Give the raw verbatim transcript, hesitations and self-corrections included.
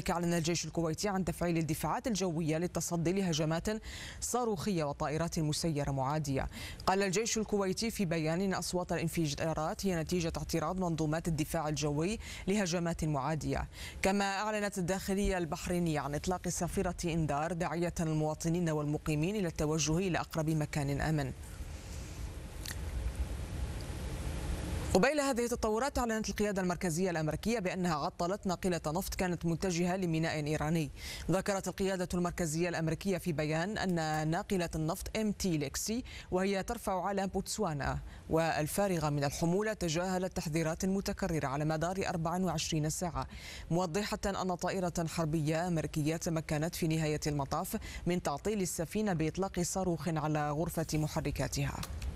وذلك أعلن الجيش الكويتي عن تفعيل الدفاعات الجوية للتصدي لهجمات صاروخية وطائرات مسيرة معادية. قال الجيش الكويتي في بيان إن أصوات الانفجارات هي نتيجة اعتراض منظومات الدفاع الجوي لهجمات معادية. كما أعلنت الداخلية البحرينية عن إطلاق صافرة إنذار داعية المواطنين والمقيمين إلى التوجه إلى أقرب مكان آمن. قبيل هذه التطورات أعلنت القيادة المركزية الأمريكية بأنها عطلت ناقلة نفط كانت متجهة لميناء إيراني. ذكرت القيادة المركزية الأمريكية في بيان أن ناقلة النفط إم تي ليكسي وهي ترفع على بوتسوانا والفارغة من الحمولة تجاهلت تحذيرات متكررة على مدار أربع وعشرين ساعة، موضحة أن طائرة حربية أمريكية تمكنت في نهاية المطاف من تعطيل السفينة بإطلاق صاروخ على غرفة محركاتها.